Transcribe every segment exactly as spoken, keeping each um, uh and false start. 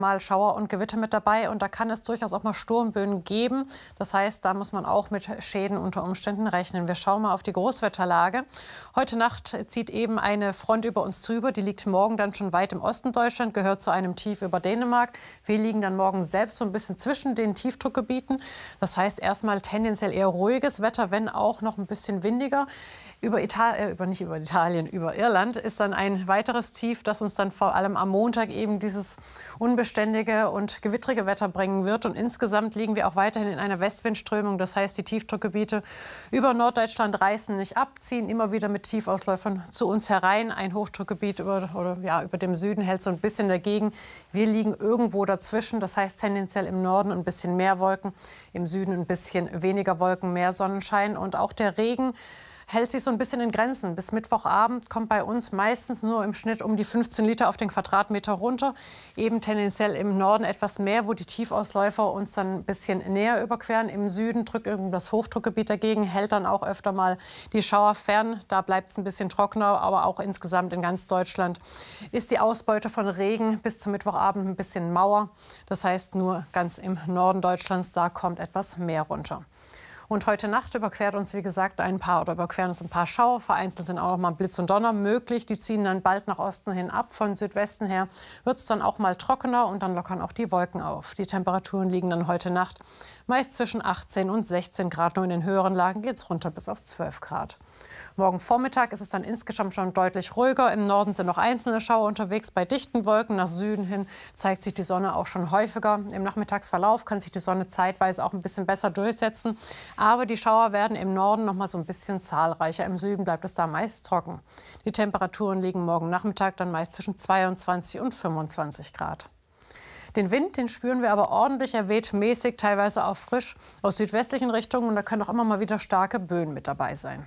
Mal Schauer und Gewitter mit dabei und da kann es durchaus auch mal Sturmböen geben. Das heißt, da muss man auch mit Schäden unter Umständen rechnen. Wir schauen mal auf die Großwetterlage. Heute Nacht zieht eben eine Front über uns drüber. Die liegt morgen dann schon weit im Osten Deutschland, gehört zu einem Tief über Dänemark. Wir liegen dann morgen selbst so ein bisschen zwischen den Tiefdruckgebieten. Das heißt erstmal tendenziell eher ruhiges Wetter, wenn auch noch ein bisschen windiger. Über Italien, äh, über, nicht über Italien, über Irland ist dann ein weiteres Tief, das uns dann vor allem am Montag eben dieses unbeständige und gewittrige Wetter bringen wird. Und insgesamt liegen wir auch weiterhin in einer Westwindströmung. Das heißt, die Tiefdruckgebiete über Norddeutschland reißen nicht ab, ziehen immer wieder mit Tiefausläufern zu uns herein. Ein Hochdruckgebiet über, oder, ja, über dem Süden hält so ein bisschen dagegen. Wir liegen irgendwo dazwischen. Das heißt tendenziell im Norden ein bisschen mehr Wolken, im Süden ein bisschen weniger Wolken, mehr Sonnenschein. Und auch der Regen hält sich so ein bisschen in Grenzen. Bis Mittwochabend kommt bei uns meistens nur im Schnitt um die fünfzehn Liter auf den Quadratmeter runter. Eben tendenziell im Norden etwas mehr, wo die Tiefausläufer uns dann ein bisschen näher überqueren. Im Süden drückt irgendwo das Hochdruckgebiet dagegen, hält dann auch öfter mal die Schauer fern. Da bleibt es ein bisschen trockener, aber auch insgesamt in ganz Deutschland ist die Ausbeute von Regen bis zum Mittwochabend ein bisschen mauer. Das heißt, nur ganz im Norden Deutschlands, da kommt etwas mehr runter. Und heute Nacht überquert uns, wie gesagt, ein paar oder überqueren uns ein paar Schauer. Vereinzelt sind auch noch mal Blitz und Donner möglich. Die ziehen dann bald nach Osten hin ab. Von Südwesten her wird es dann auch mal trockener und dann lockern auch die Wolken auf. Die Temperaturen liegen dann heute Nacht meist zwischen achtzehn und sechzehn Grad. Nur in den höheren Lagen geht es runter bis auf zwölf Grad. Morgen Vormittag ist es dann insgesamt schon deutlich ruhiger. Im Norden sind noch einzelne Schauer unterwegs. Bei dichten Wolken nach Süden hin zeigt sich die Sonne auch schon häufiger. Im Nachmittagsverlauf kann sich die Sonne zeitweise auch ein bisschen besser durchsetzen. Aber die Schauer werden im Norden noch mal so ein bisschen zahlreicher. Im Süden bleibt es da meist trocken. Die Temperaturen liegen morgen Nachmittag dann meist zwischen zweiundzwanzig und fünfundzwanzig Grad. Den Wind, den spüren wir aber ordentlich. Er weht mäßig, teilweise auch frisch aus südwestlichen Richtungen. Und da können auch immer mal wieder starke Böen mit dabei sein.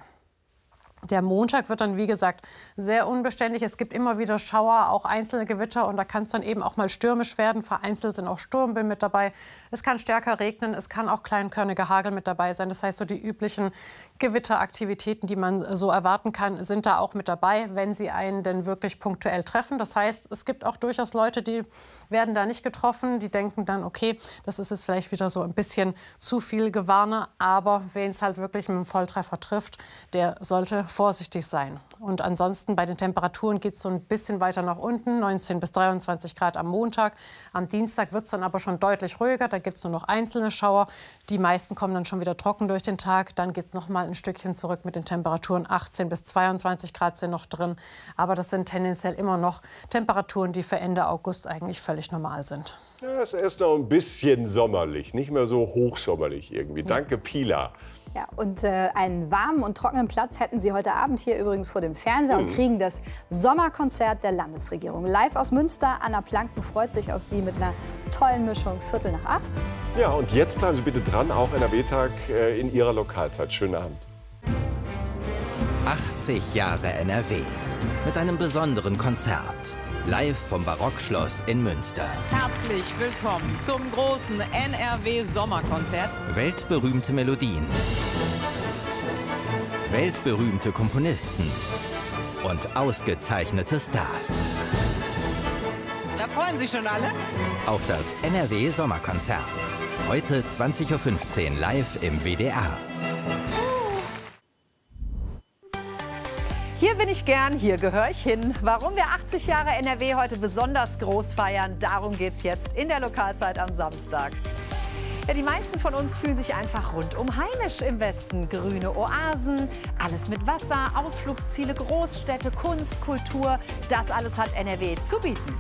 Der Montag wird dann, wie gesagt, sehr unbeständig. Es gibt immer wieder Schauer, auch einzelne Gewitter. Und da kann es dann eben auch mal stürmisch werden. Vereinzelt sind auch Sturmböen mit dabei. Es kann stärker regnen. Es kann auch kleinkörniger Hagel mit dabei sein. Das heißt, so die üblichen Gewitteraktivitäten, die man so erwarten kann, sind da auch mit dabei, wenn sie einen denn wirklich punktuell treffen. Das heißt, es gibt auch durchaus Leute, die werden da nicht getroffen. Die denken dann, okay, das ist jetzt vielleicht wieder so ein bisschen zu viel Gewarne. Aber wen es halt wirklich mit einem Volltreffer trifft, der sollte vorsichtig sein. Und ansonsten bei den Temperaturen geht es so ein bisschen weiter nach unten, neunzehn bis dreiundzwanzig Grad am Montag. Am Dienstag wird es dann aber schon deutlich ruhiger, da gibt es nur noch einzelne Schauer. Die meisten kommen dann schon wieder trocken durch den Tag. Dann geht es noch mal ein Stückchen zurück mit den Temperaturen. achtzehn bis zweiundzwanzig Grad sind noch drin. Aber das sind tendenziell immer noch Temperaturen, die für Ende August eigentlich völlig normal sind. Ja, es ist noch ein bisschen sommerlich, nicht mehr so hochsommerlich irgendwie. Danke, Pila. Ja, und äh, einen warmen und trockenen Platz hätten Sie heute Abend hier übrigens vor dem Fernseher und kriegen das Sommerkonzert der Landesregierung. Live aus Münster. Anna Planken freut sich auf Sie mit einer tollen Mischung. Viertel nach acht. Ja, und jetzt bleiben Sie bitte dran, auch N R W-Tag äh, in Ihrer Lokalzeit. Schönen Abend. achtzig Jahre N R W mit einem besonderen Konzert. Live vom Barockschloss in Münster. Herzlich willkommen zum großen N R W-Sommerkonzert. Weltberühmte Melodien, weltberühmte Komponisten und ausgezeichnete Stars. Da freuen sich schon alle auf das N R W-Sommerkonzert. Heute zwanzig Uhr fünfzehn live im W D R. Hier bin ich gern, hier gehöre ich hin. Warum wir achtzig Jahre N R W heute besonders groß feiern, darum geht's jetzt in der Lokalzeit am Samstag. Ja, die meisten von uns fühlen sich einfach rundum heimisch im Westen. Grüne Oasen, alles mit Wasser, Ausflugsziele, Großstädte, Kunst, Kultur. Das alles hat N R W zu bieten.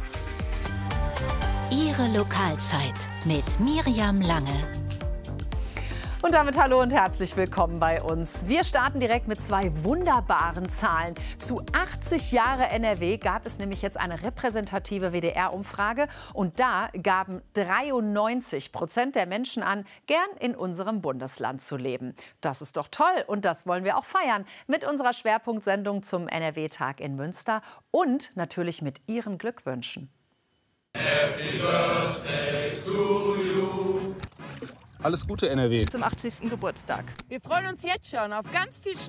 Ihre Lokalzeit mit Miriam Lange. Und damit hallo und herzlich willkommen bei uns. Wir starten direkt mit zwei wunderbaren Zahlen. Zu achtzig Jahre N R W gab es nämlich jetzt eine repräsentative W D R-Umfrage. Und da gaben dreiundneunzig Prozent der Menschen an, gern in unserem Bundesland zu leben. Das ist doch toll und das wollen wir auch feiern mit unserer Schwerpunktsendung zum N R W-Tag in Münster und natürlich mit Ihren Glückwünschen. Happy Birthday to you. Alles Gute, N R W. Zum achtzigsten Geburtstag. Wir freuen uns jetzt schon auf ganz viel Schnee.